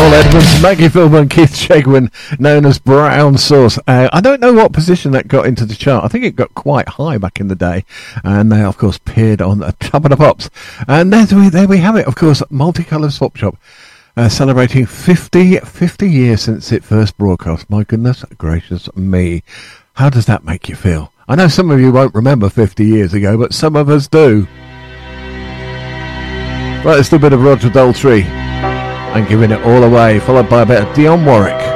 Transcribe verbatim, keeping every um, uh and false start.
Noel Edmonds, Maggie Philbin, Keith Chegwin, known as Brown Sauce. Uh, I don't know what position that got into the chart. I think it got quite high back in the day, and they of course appeared on the top of the pops. And there we, there we have it, of course, Multicoloured Swap Shop, uh, celebrating fifty, fifty years since it first broadcast. My goodness gracious me. How does that make you feel? I know some of you won't remember fifty years ago, but some of us do. Right, let's do a bit of Roger Daltrey and giving it all away, followed by a bit of Dionne Warwick.